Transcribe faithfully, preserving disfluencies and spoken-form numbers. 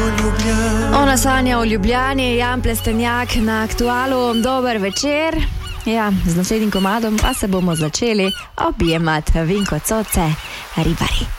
Ona sanja o Ljubljani, Jan Plestenjak na Aktualu. Dober večer. Ja, z naslednjim komadom pa se bomo začeli objemati. Vinko Coce, ribari.